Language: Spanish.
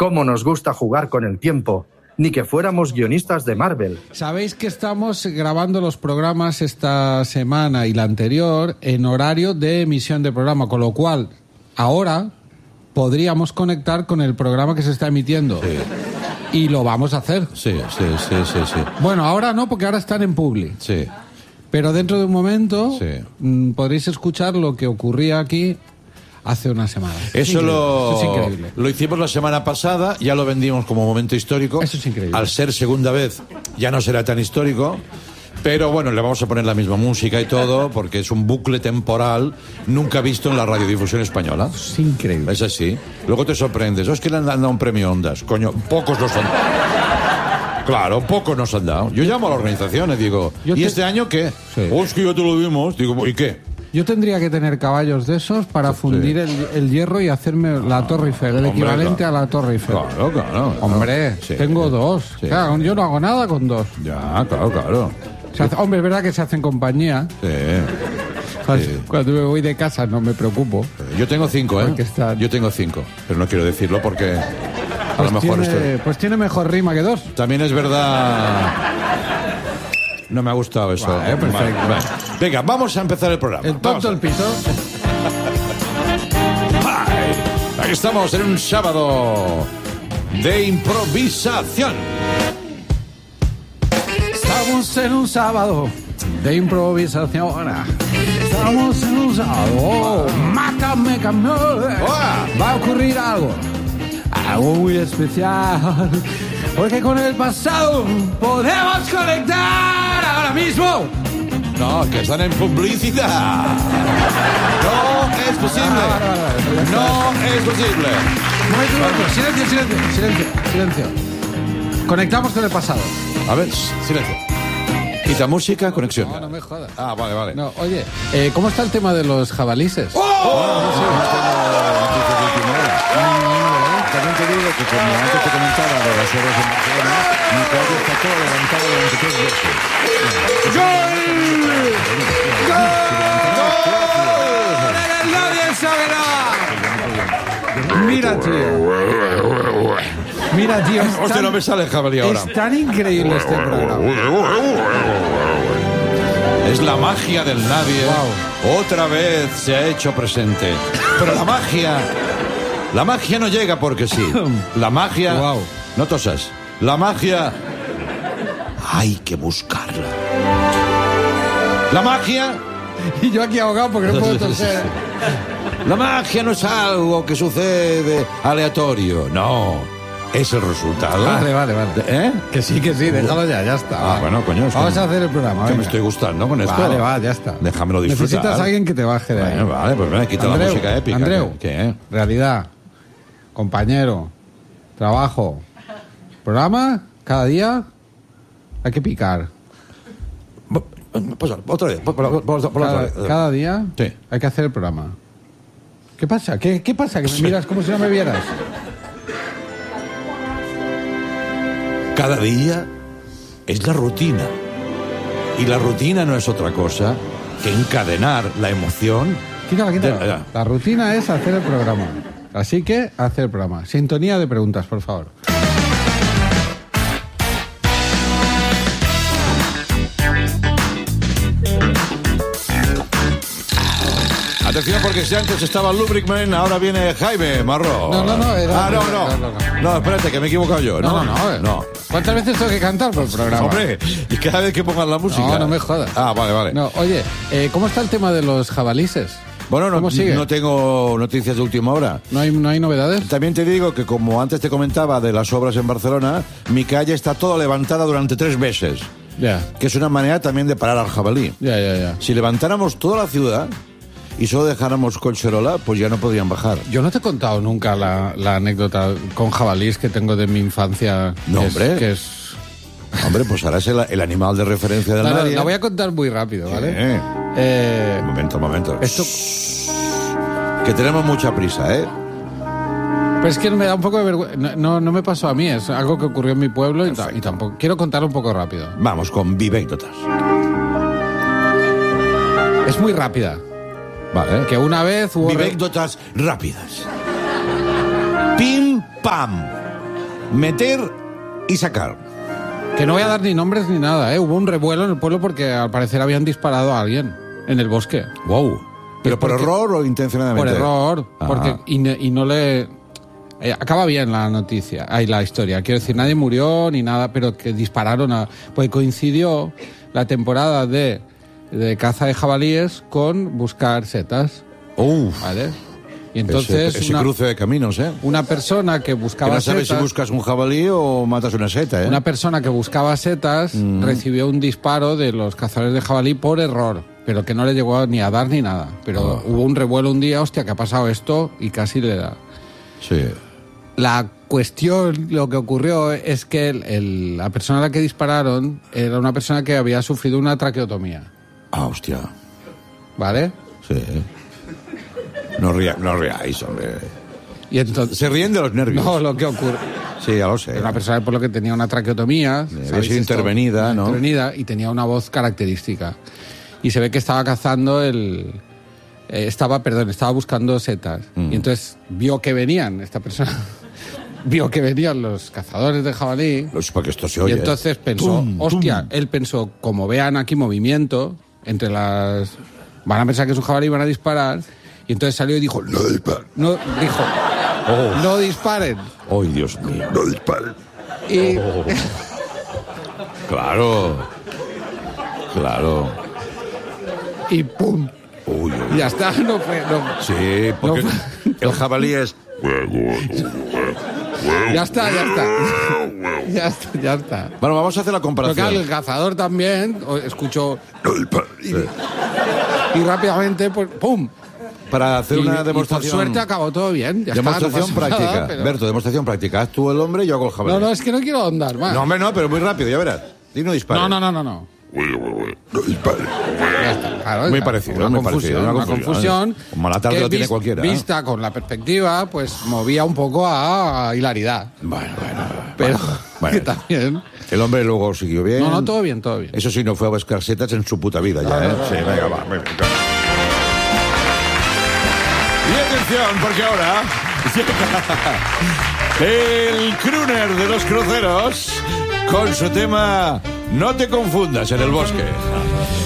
Cómo nos gusta jugar con el tiempo. Ni que fuéramos guionistas de Marvel. Sabéis que estamos grabando los programas esta semana y la anterior en horario de emisión de programa, con lo cual ahora podríamos conectar con el programa que se está emitiendo. Sí. Y lo vamos a hacer. Sí. Bueno, ahora no, porque ahora están en Publi. Sí. Pero dentro de un momento Sí. Podréis escuchar lo que ocurría aquí hace una semana. Eso es increíble. lo hicimos la semana pasada, ya lo vendimos como momento histórico. Eso es increíble. Al ser segunda vez, ya no será tan histórico. Pero bueno, le vamos a poner la misma música y todo, porque es un bucle temporal nunca visto en la radiodifusión española. Es increíble. Es así. Luego te sorprendes. Es que le han dado un premio Ondas. Coño, pocos nos han dado. Claro, pocos nos han dado. Yo llamo a la organización y digo, ¿y este año qué? Sí. Oh, es que ya te lo vimos. Digo, ¿y qué? Yo tendría que tener caballos de esos para fundir el hierro y hacerme la Torre Eiffel, el equivalente a la Torre Eiffel. Claro. Hombre, Sí. tengo dos. Sí. Claro, yo no hago nada con dos. Ya, claro. Hombre, es verdad que se hacen compañía. Sí. Cuando me voy de casa no me preocupo. Yo tengo 5, ¿eh? Porque está- Yo tengo 5, pero no quiero decirlo porque a lo mejor Pues tiene mejor rima que dos. También es verdad. No me ha gustado eso. Vale, perfecto. Vale. Venga, vamos a empezar el programa. El tonto, el pito. Aquí estamos en un sábado de improvisación. Estamos en un sábado de improvisación. Estamos en un sábado. Mátame, camión. Va a ocurrir algo muy especial. Porque con el pasado podemos conectar ahora mismo. No, que están en publicidad. No es posible. No es posible. Silencio. Conectamos con el pasado. A ver, silencio. Quita música, conexión. No me jodas. Ah, vale. No, oye, ¿cómo está el tema de los jabalices? También te digo que como antes te comentaba de las obras en Barcelona, mi calle está todo levantado durante 3 veces. ¡Nadie sabe nada! Mira, tío. Hostia, no me sale el jabalí ahora. Es tan increíble este programa. Es la magia del nadie. Wow. Otra vez se ha hecho presente. Pero la magia no llega porque sí. La magia... Wow. No tosas. La magia... Hay que buscarla. La magia... Y yo aquí ahogado porque no puedo toser. La magia no es algo que sucede aleatorio. No. Es el resultado. Vale. ¿Eh? Que sí, déjalo ya está. Ah, bueno, coño. es Vamos que- a hacer el programa. que venga. me estoy gustando con esto. Vale, ya está. Déjamelo disfrutar. Necesitas a alguien que te baje de ahí. Bueno, vale, pues venga, quita la música épica. Andreu, ¿Qué? realidad, compañero, trabajo, programa, cada día hay que picar. Pues otra vez. Por la otra vez. Cada día Sí. hay que hacer el programa. ¿Qué pasa? ¿Qué pasa? Que me miras como si no me vieras. Cada día es la rutina. Y la rutina no es otra cosa que encadenar la emoción. Quítala. La rutina es hacer el programa. Así que, hacer el programa. Sintonía de preguntas, por favor. Atención, porque si antes estaba Lubricman, ahora viene Jaime Marró. No. No, espérate, que me he equivocado yo. No. ¿Cuántas veces tengo que cantar por el programa? Hombre, y cada vez que pongas la música. No me jodas. Ah, vale. No, oye, ¿cómo está el tema de los jabalices? Bueno, ¿Cómo sigue? no tengo noticias de última hora. ¿No hay novedades? También te digo que, como antes te comentaba de las obras en Barcelona, mi calle está toda levantada durante 3 meses. Ya. Que es una manera también de parar al jabalí. Ya. Si levantáramos toda la ciudad y solo dejáramos Collserola, pues ya no podrían bajar. Yo no te he contado nunca la anécdota con jabalís que tengo de mi infancia. No, hombre. Que es... Hombre, pues ahora es el animal de referencia del nadie. La voy a contar muy rápido, ¿vale? Momento. Esto... Que tenemos mucha prisa, ¿eh? Pues es que me da un poco de vergüenza. No me pasó a mí, es algo que ocurrió en mi pueblo y tampoco... Quiero contarlo un poco rápido. Vamos con vivécdotas. Es muy rápida. Vale. Que una vez hubo... Vivécdotas rápidas. Pim, pam. Meter y sacar. Que no voy a dar ni nombres ni nada, ¿eh? Hubo un revuelo en el pueblo porque al parecer habían disparado a alguien en el bosque. Wow. ¿Pero por porque- error o intencionadamente? Por error, Ah. porque y no le... acaba bien la noticia, la historia. Quiero decir, nadie murió ni nada, pero que dispararon pues coincidió la temporada de caza de jabalíes con buscar setas, Uf. ¿vale? Y entonces Ese cruce de caminos, ¿eh? una persona que Que buscaba no sabes setas... si buscas un jabalí o matas una seta, ¿eh? Una persona que buscaba setas recibió un disparo de los cazadores de jabalí por error, pero que no le llegó ni a dar ni nada. Pero hubo un revuelo un día, hostia, que ha pasado esto y casi le da. Sí. La cuestión, lo que ocurrió es que la persona a la que dispararon era una persona que había sufrido una traqueotomía, Ah, hostia. ¿vale? Sí. No ríais, hombre. Y entonces... Se ríen de los nervios. No, lo que ocurre... Sí, ya lo sé. Era una persona por lo que tenía una traqueotomía. Había ¿sabéis sido esto? intervenida, ¿no? Intervenida y tenía una voz característica. Y se ve que estaba cazando estaba buscando setas. Y entonces vio que venían, esta persona, vio que venían los cazadores de jabalí. Para que esto se Y oye. entonces pensó, hostia, él pensó, como vean aquí movimiento, van a pensar que es un jabalí y van a disparar. Y entonces salió y dijo, no disparen. No disparen. ¡Ay, Dios mío! No disparen. Y, Claro. Claro. y pum. Uy, uy. Ya está, no fue. Sí, porque No. el jabalí es... Ya está. Ya está. Bueno, vamos a hacer la Pero comparación. claro, el cazador también escuchó y rápidamente, pues, ¡pum! Para hacer Y una demostración... por suerte acabó todo bien. Ya está, demostración no pasó práctica. nada, pero- Berto, demostración práctica. Haz tú el hombre y yo hago el jabalí. No, es que no quiero ahondar más. No, hombre, no, pero muy rápido, ya verás. Di no dispara. No. No disparen. Ya está, claro, Muy ya. parecido, Una muy parecido, confusión, una una confusión. confusión. Como a la tarde que lo tiene cualquiera, ¿eh? Vista con la perspectiva, pues movía un poco a hilaridad. Bueno. Pero Bueno. que también... El hombre luego siguió bien. No, todo bien. Eso sí, no fue a buscar setas en su puta vida ya, ¿eh? Sí, venga, va. Y atención, porque ahora llega el crooner de los cruceros con su tema No te confundas en el bosque.